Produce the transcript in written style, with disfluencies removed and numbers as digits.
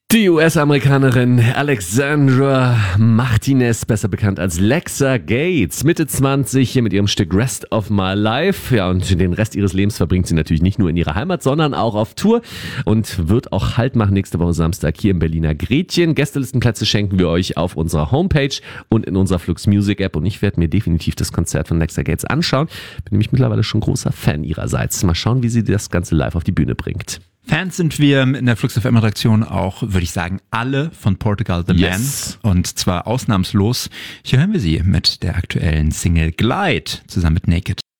Die US-Amerikanerin Alexandra Martinez, besser bekannt als Lexa Gates, Mitte 20, hier mit ihrem Stück Rest of My Life. Ja, und den Rest ihres Lebens verbringt sie natürlich nicht nur in ihrer Heimat, sondern auch auf Tour und wird auch Halt machen nächste Woche Samstag hier im Berliner Gretchen. Gästelistenplätze schenken wir euch auf unserer Homepage und in unserer Flux Music App, und ich werde mir definitiv das Konzert von Lexa Gates anschauen. Bin nämlich mittlerweile schon großer Fan ihrerseits. Mal schauen, wie sie das Ganze live auf die Bühne bringt. Fans sind wir in der Flux FM Redaktion auch, würde ich sagen, alle von Portugal the Man. Und zwar ausnahmslos. Hier hören wir sie mit der aktuellen Single Glide zusammen mit Naked.